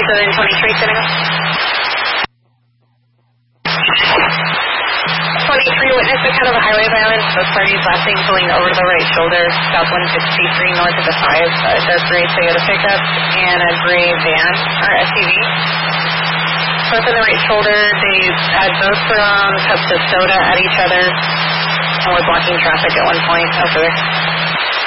Southern 23, San Diego. 23, witness a kind of a highway violence. Both parties last seen pulling over to the right shoulder, south 163 north of the 5, a dark gray Toyota pickup and a gray van, or SUV. Both on the right shoulder, they had both thrown cups of soda at each other and were blocking traffic at one point over there.